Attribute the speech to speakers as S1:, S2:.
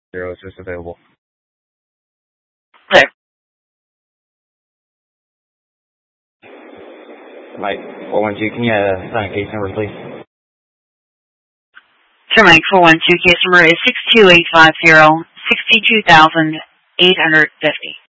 S1: Zero is just available.
S2: Okay.
S1: Mike 412, can you assign a case number, please?
S2: Sure, Mike 412, case number is 62850, 62,850.